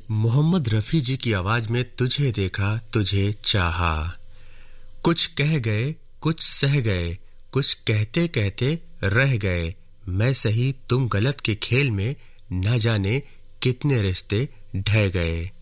मोहम्मद रफ़ी जी की आवाज में तुझे देखा तुझे चाहा। कुछ कह गए कुछ सह गए, कुछ कहते कहते रह गए, मैं सही तुम गलत के खेल में न जाने कितने रिश्ते ढह गए।